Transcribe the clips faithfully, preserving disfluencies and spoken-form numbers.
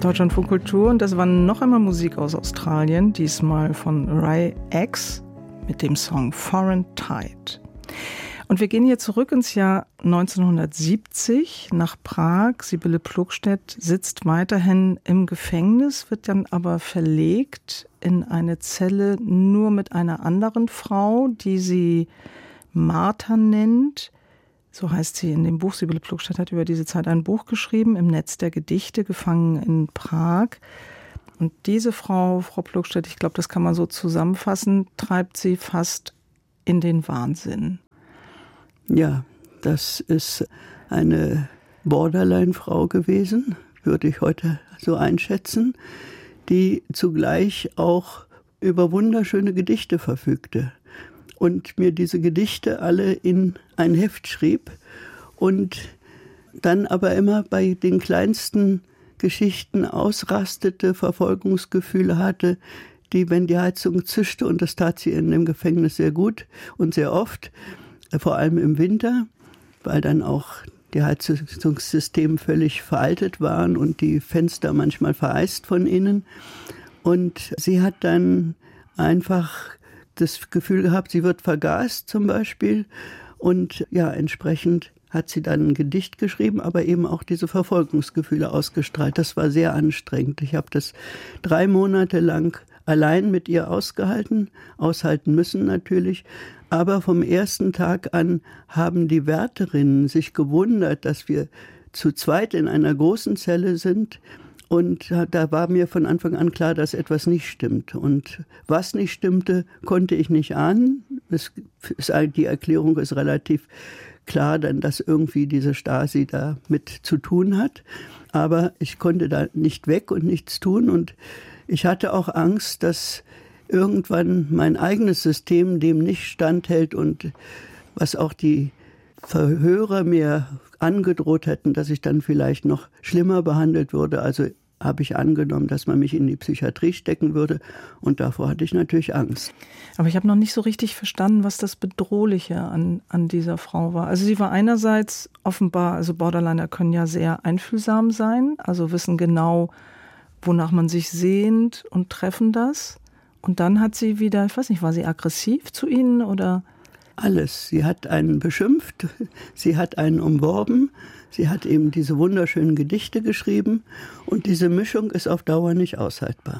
Deutschlandfunk Kultur, und das war noch einmal Musik aus Australien, diesmal von Rai X mit dem Song Foreign Tide. Und wir gehen hier zurück ins Jahr neunzehnhundertsiebzig nach Prag. Sibylle Plogstedt sitzt weiterhin im Gefängnis, wird dann aber verlegt in eine Zelle nur mit einer anderen Frau, die sie Martha nennt. So heißt sie in dem Buch. Sibylle Plogstedt hat über diese Zeit ein Buch geschrieben, Im Netz der Gedichte, gefangen in Prag. Und diese Frau, Frau Plogstedt, ich glaube, das kann man so zusammenfassen, treibt sie fast in den Wahnsinn. Ja, das ist eine Borderline-Frau gewesen, würde ich heute so einschätzen, die zugleich auch über wunderschöne Gedichte verfügte. Und mir diese Gedichte alle in ein Heft schrieb und dann aber immer bei den kleinsten Geschichten ausrastete, Verfolgungsgefühle hatte, die, wenn die Heizung zischte, und das tat sie in dem Gefängnis sehr gut und sehr oft, vor allem im Winter, weil dann auch die Heizungssysteme völlig veraltet waren und die Fenster manchmal vereist von innen. Und sie hat dann einfach das Gefühl gehabt, sie wird vergast zum Beispiel. Und ja, entsprechend hat sie dann ein Gedicht geschrieben, aber eben auch diese Verfolgungsgefühle ausgestrahlt. Das war sehr anstrengend. Ich habe das drei Monate lang allein mit ihr ausgehalten, aushalten müssen natürlich. Aber vom ersten Tag an haben die Wärterinnen sich gewundert, dass wir zu zweit in einer großen Zelle sind. Und da war mir von Anfang an klar, dass etwas nicht stimmt. Und was nicht stimmte, konnte ich nicht ahnen. Es ist, die Erklärung ist relativ klar, dann, dass irgendwie diese Stasi da mit zu tun hat. Aber ich konnte da nicht weg und nichts tun. Und ich hatte auch Angst, dass irgendwann mein eigenes System dem nicht standhält und was auch die Verhörer mir angedroht hätten, dass ich dann vielleicht noch schlimmer behandelt würde. Also habe ich angenommen, dass man mich in die Psychiatrie stecken würde. Und davor hatte ich natürlich Angst. Aber ich habe noch nicht so richtig verstanden, was das Bedrohliche an, an dieser Frau war. Also sie war einerseits offenbar, also Borderliner können ja sehr einfühlsam sein, also wissen genau, wonach man sich sehnt und treffen das. Und dann hat sie wieder, ich weiß nicht, war sie aggressiv zu Ihnen oder? Alles. Sie hat einen beschimpft, sie hat einen umworben, sie hat eben diese wunderschönen Gedichte geschrieben und diese Mischung ist auf Dauer nicht aushaltbar.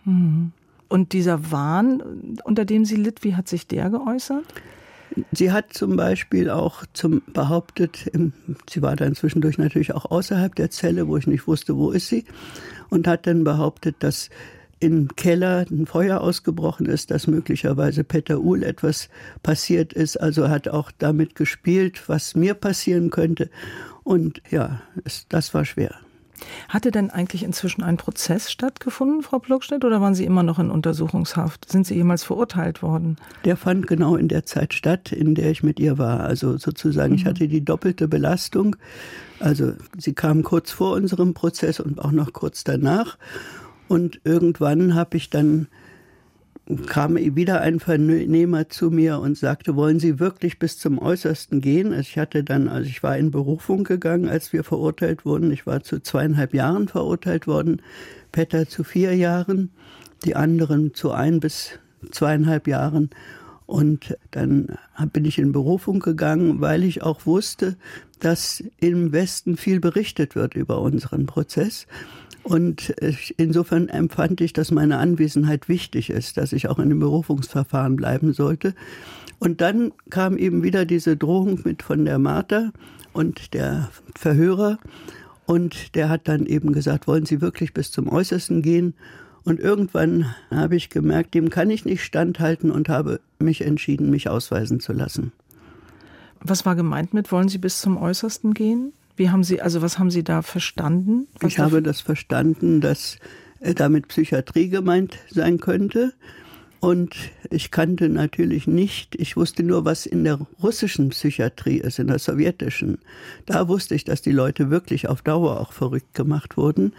Und dieser Wahn, unter dem sie litt, wie hat sich der geäußert? Sie hat zum Beispiel auch zum behauptet, sie war dann zwischendurch natürlich auch außerhalb der Zelle, wo ich nicht wusste, wo ist sie, und hat dann behauptet, dass im Keller ein Feuer ausgebrochen ist, dass möglicherweise Peter Uhl etwas passiert ist. Also hat auch damit gespielt, was mir passieren könnte. Und ja, es, das war schwer. Hatte denn eigentlich inzwischen ein Prozess stattgefunden, Frau Plogstedt, oder waren Sie immer noch in Untersuchungshaft? Sind Sie jemals verurteilt worden? Der fand genau in der Zeit statt, in der ich mit ihr war. Also sozusagen, mhm. Ich hatte die doppelte Belastung. Also sie kam kurz vor unserem Prozess und auch noch kurz danach. Und irgendwann habe ich dann, kam wieder ein Vernehmer zu mir und sagte, wollen Sie wirklich bis zum Äußersten gehen? Also ich hatte dann, also ich war in Berufung gegangen, als wir verurteilt wurden. Ich war zu zweieinhalb Jahren verurteilt worden, Petter zu vier Jahren, die anderen zu ein bis zweieinhalb Jahren. Und dann bin ich in Berufung gegangen, weil ich auch wusste, dass im Westen viel berichtet wird über unseren Prozess. Und insofern empfand ich, dass meine Anwesenheit wichtig ist, dass ich auch in dem Berufungsverfahren bleiben sollte. Und dann kam eben wieder diese Drohung mit von der Martha und der Verhörer. Und der hat dann eben gesagt, wollen Sie wirklich bis zum Äußersten gehen? Und irgendwann habe ich gemerkt, dem kann ich nicht standhalten und habe mich entschieden, mich ausweisen zu lassen. Was war gemeint mit, wollen Sie bis zum Äußersten gehen? Wie haben Sie, also was haben Sie da verstanden? Was ich habe das verstanden, dass damit Psychiatrie gemeint sein könnte. Und ich kannte natürlich nicht, ich wusste nur, was in der russischen Psychiatrie ist, in der sowjetischen. Da wusste ich, dass die Leute wirklich auf Dauer auch verrückt gemacht wurden.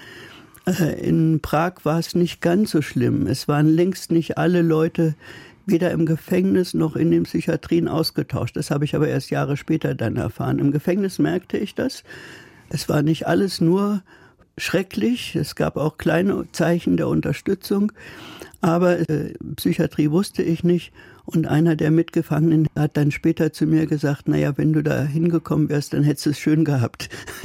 In Prag war es nicht ganz so schlimm. Es waren längst nicht alle Leute weder im Gefängnis noch in den Psychiatrien ausgetauscht. Das habe ich aber erst Jahre später dann erfahren. Im Gefängnis merkte ich das. Es war nicht alles nur schrecklich. Es gab auch kleine Zeichen der Unterstützung, aber äh, Psychiatrie wusste ich nicht. Und einer der Mitgefangenen hat dann später zu mir gesagt, naja, wenn du da hingekommen wärst, dann hättest du es schön gehabt.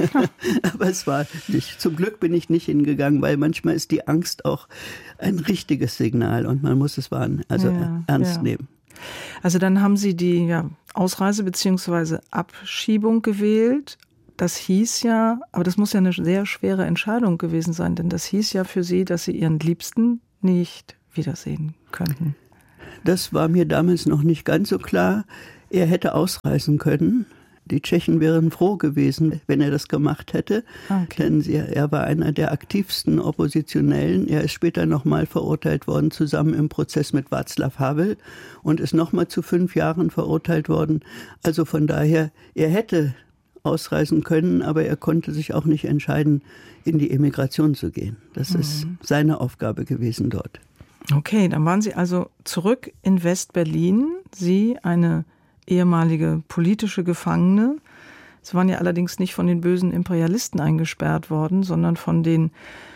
Aber es war nicht. Zum Glück bin ich nicht hingegangen, weil manchmal ist die Angst auch ein richtiges Signal und man muss es wahren, also ja, ernst ja. nehmen. Also dann haben Sie die ja, Ausreise bzw. Abschiebung gewählt. Das hieß ja, aber das muss ja eine sehr schwere Entscheidung gewesen sein, denn das hieß ja für Sie, dass Sie Ihren Liebsten nicht wiedersehen könnten. Das war mir damals noch nicht ganz so klar. Er hätte ausreisen können. Die Tschechen wären froh gewesen, wenn er das gemacht hätte. Okay. Denn sie, er war einer der aktivsten Oppositionellen. Er ist später nochmal verurteilt worden, zusammen im Prozess mit Václav Havel und ist nochmal zu fünf Jahren verurteilt worden. Also von daher, er hätte ausreisen können, aber er konnte sich auch nicht entscheiden, in die Emigration zu gehen. Das mhm. ist seine Aufgabe gewesen dort. Okay, dann waren Sie also zurück in West-Berlin. Sie, eine ehemalige politische Gefangene. Sie waren ja allerdings nicht von den bösen Imperialisten eingesperrt worden, sondern von den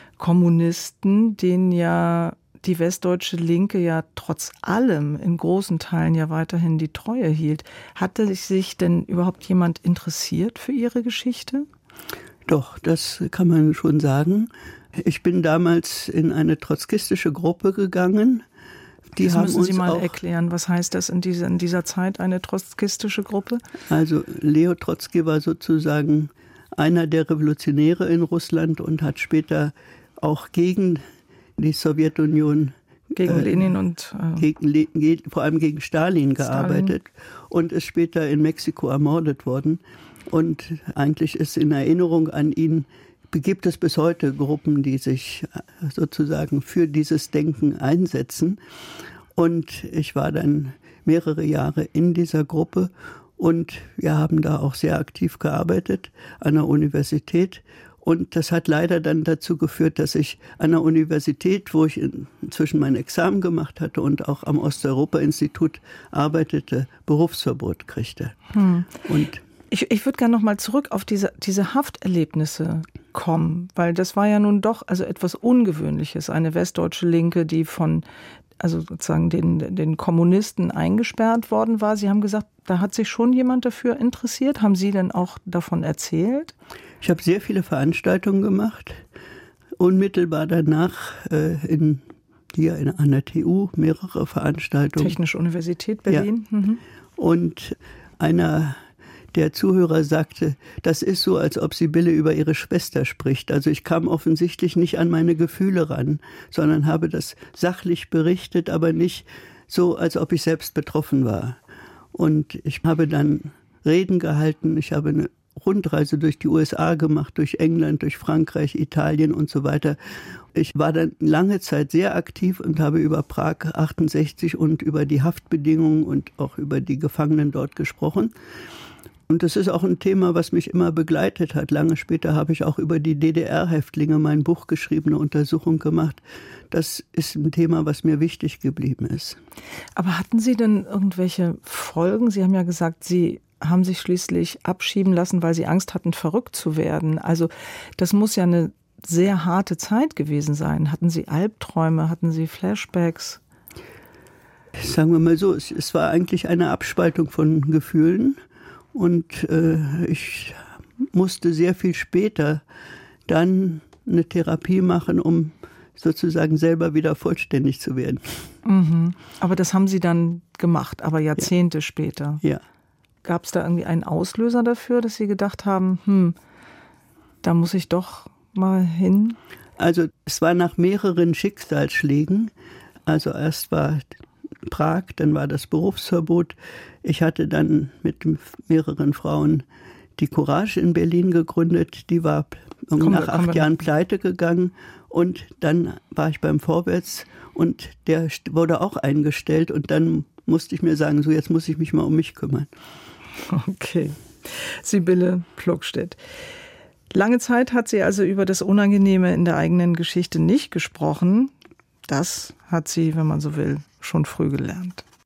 Kommunisten, denen ja die westdeutsche Linke ja trotz allem in großen Teilen ja weiterhin die Treue hielt. Hatte sich denn überhaupt jemand interessiert für Ihre Geschichte? Doch, das kann man schon sagen. Ich bin damals in eine trotzkistische Gruppe gegangen. Die das haben müssen Sie uns mal auch erklären. Was heißt das in dieser, in dieser Zeit, eine trotzkistische Gruppe? Also Leo Trotzki war sozusagen einer der Revolutionäre in Russland und hat später auch gegen die Sowjetunion, gegen äh, Lenin und äh, gegen, vor allem gegen Stalin gearbeitet Stalin. Und ist später in Mexiko ermordet worden. Und eigentlich ist in Erinnerung an ihn, gibt es bis heute Gruppen, die sich sozusagen für dieses Denken einsetzen. Und ich war dann mehrere Jahre in dieser Gruppe und wir haben da auch sehr aktiv gearbeitet an der Universität. Und das hat leider dann dazu geführt, dass ich an der Universität, wo ich inzwischen mein Examen gemacht hatte und auch am Osteuropa-Institut arbeitete, Berufsverbot kriegte. Hm. Und Ich, ich würde gerne noch mal zurück auf diese, diese Hafterlebnisse kommen, weil das war ja nun doch also etwas Ungewöhnliches, eine westdeutsche Linke, die von also sozusagen den, den Kommunisten eingesperrt worden war. Sie haben gesagt, da hat sich schon jemand dafür interessiert. Haben Sie denn auch davon erzählt? Ich habe sehr viele Veranstaltungen gemacht. Unmittelbar danach äh, in, hier in, an der T U mehrere Veranstaltungen. Technische Universität Berlin. Ja. Mhm. Und einer der Zuhörer sagte, das ist so, als ob Sibylle über ihre Schwester spricht. Also ich kam offensichtlich nicht an meine Gefühle ran, sondern habe das sachlich berichtet, aber nicht so, als ob ich selbst betroffen war. Und ich habe dann Reden gehalten, ich habe eine Rundreise durch die U S A gemacht, durch England, durch Frankreich, Italien und so weiter. Ich war dann lange Zeit sehr aktiv und habe über Prag achtundsechzig und über die Haftbedingungen und auch über die Gefangenen dort gesprochen. Und das ist auch ein Thema, was mich immer begleitet hat. Lange später habe ich auch über die D D R-Häftlinge mein Buch geschrieben, eine Untersuchung gemacht. Das ist ein Thema, was mir wichtig geblieben ist. Aber hatten Sie denn irgendwelche Folgen? Sie haben ja gesagt, Sie haben sich schließlich abschieben lassen, weil Sie Angst hatten, verrückt zu werden. Also das muss ja eine sehr harte Zeit gewesen sein. Hatten Sie Albträume? Hatten Sie Flashbacks? Sagen wir mal so, es, es war eigentlich eine Abspaltung von Gefühlen. Und äh, ich musste sehr viel später dann eine Therapie machen, um sozusagen selber wieder vollständig zu werden. Mhm. Aber das haben Sie dann gemacht, aber Jahrzehnte ja. später. Ja. Gab es da irgendwie einen Auslöser dafür, dass Sie gedacht haben, hm, da muss ich doch mal hin? Also es war nach mehreren Schicksalsschlägen. Also erst war Prag, dann war das Berufsverbot. Ich hatte dann mit mehreren Frauen die Courage in Berlin gegründet. Die war komm, nach acht Jahren pleite gegangen. Und dann war ich beim Vorwärts und der wurde auch eingestellt. Und dann musste ich mir sagen, so jetzt muss ich mich mal um mich kümmern. Okay. Sibylle Plockstedt. Lange Zeit hat sie also über das Unangenehme in der eigenen Geschichte nicht gesprochen. Das hat sie, wenn man so will, schon früh gelernt.